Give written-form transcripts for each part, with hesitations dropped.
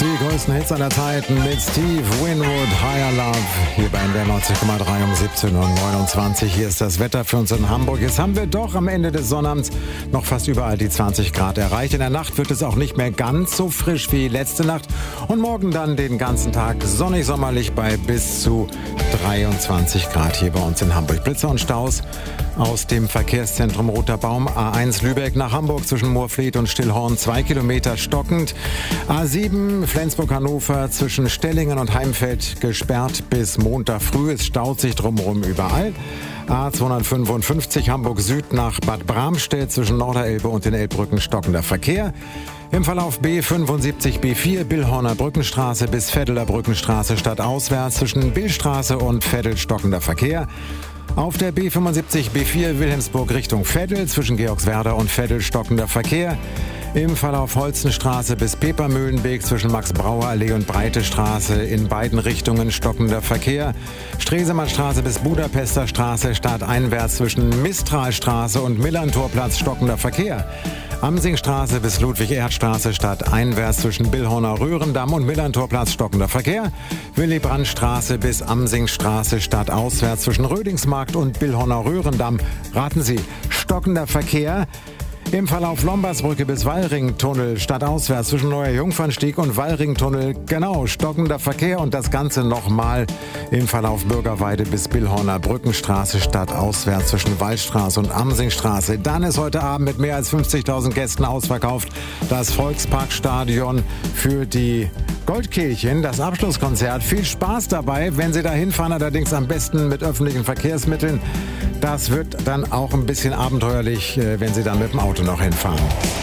Die größten Hits aller Zeiten mit Steve Winwood, Higher Love, hier bei NDR 90,3 um 17:29 Uhr. Hier ist das Wetter für uns in Hamburg. Jetzt haben wir doch am Ende des Sonnabends noch fast überall die 20 Grad erreicht. In der Nacht wird es auch nicht mehr ganz so frisch wie letzte Nacht. Und morgen dann den ganzen Tag sonnig sommerlich bei bis zu 23 Grad hier bei uns in Hamburg. Blitzer und Staus aus dem Verkehrszentrum Roter Baum. A1 Lübeck nach Hamburg zwischen Moorfleet und Stillhorn 2 Kilometer stockend. A7 Flensburg-Hannover zwischen Stellingen und Heimfeld gesperrt bis Montag früh. Es staut sich drumherum überall. A255 Hamburg Süd nach Bad Bramstedt zwischen Norderelbe und den Elbbrücken stockender Verkehr. Im Verlauf B75 B4 Billhorner Brückenstraße bis Veddeler Brückenstraße stadtauswärts zwischen Billstraße und Veddel stockender Verkehr. Auf der B75 B4 Wilhelmsburg Richtung Veddel zwischen Georgswerda und Veddel stockender Verkehr. Im Verlauf Holzenstraße bis Pepermühlenweg zwischen Max-Brauer-Allee und Breite Straße in beiden Richtungen stockender Verkehr. Stresemannstraße bis Budapester Straße stadteinwärts zwischen Mistralstraße und Millantorplatz stockender Verkehr. Amsingstraße bis Ludwig-Erhard-Straße stadteinwärts zwischen Billhorner Röhrendamm und Millantorplatz stockender Verkehr. Willy-Brandt-Straße bis Amsingstraße stadtauswärts zwischen Rödingsmarkt und Billhorner Röhrendamm. Raten Sie, stockender Verkehr. Im Verlauf Lombardsbrücke bis Wallringtunnel stadtauswärts zwischen Neuer Jungfernstieg und Wallringtunnel, genau, stockender Verkehr und das Ganze nochmal im Verlauf Bürgerweide bis Billhorner Brückenstraße stadtauswärts zwischen Wallstraße und Amsingstraße. Dann ist heute Abend mit mehr als 50.000 Gästen ausverkauft das Volksparkstadion für die Goldkehlchen, das Abschlusskonzert. Viel Spaß dabei, wenn Sie da hinfahren, allerdings am besten mit öffentlichen Verkehrsmitteln. Das wird dann auch ein bisschen abenteuerlich, wenn Sie dann mit dem Auto noch hinfahren.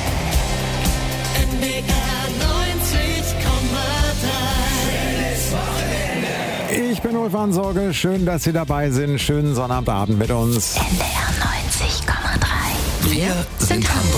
Ich bin Ulf Ansorge, schön, dass Sie dabei sind. Schönen Sonnabendabend mit uns. NDR 90,3. Wir sind Hamburg.